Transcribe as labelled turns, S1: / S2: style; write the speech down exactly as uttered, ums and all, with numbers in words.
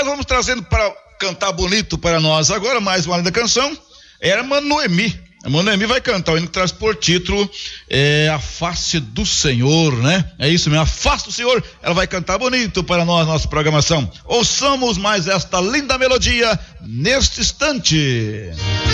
S1: nós vamos trazendo para cantar bonito para nós agora mais uma linda canção. Era Noemi. A Noemi vai cantar o hino que traz por título é, A Face do Senhor, né? É isso mesmo, a face do Senhor. Ela vai cantar bonito para nós, nossa programação. Ouçamos mais esta linda melodia neste instante.